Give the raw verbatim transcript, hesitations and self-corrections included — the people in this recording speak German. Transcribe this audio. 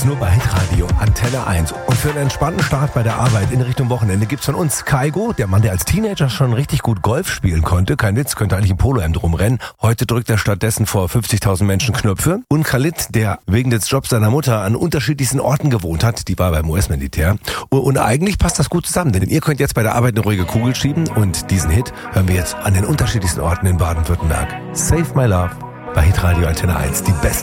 jetzt nur bei Hitradio Antenne eins. Und für einen entspannten Start bei der Arbeit in Richtung Wochenende gibt's von uns Kaigo, der Mann, der als Teenager schon richtig gut Golf spielen konnte. Kein Witz, könnte eigentlich im Polohemd rumrennen. Heute drückt er stattdessen vor fünfzigtausend Menschen Knöpfe. Und Khalid, der wegen des Jobs seiner Mutter an unterschiedlichsten Orten gewohnt hat. Die war beim U S-Militär. Und eigentlich passt das gut zusammen, denn ihr könnt jetzt bei der Arbeit eine ruhige Kugel schieben. Und diesen Hit hören wir jetzt an den unterschiedlichsten Orten in Baden-Württemberg. Save My Love bei Hitradio Antenne eins. Die besten